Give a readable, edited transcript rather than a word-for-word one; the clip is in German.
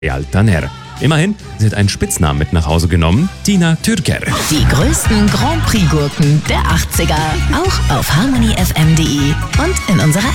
Altaner. Immerhin, sie hat einen Spitznamen mit nach Hause genommen, Tina Türker. Die größten Grand Prix-Gurken der 80er, auch auf harmonyfm.de und in unserer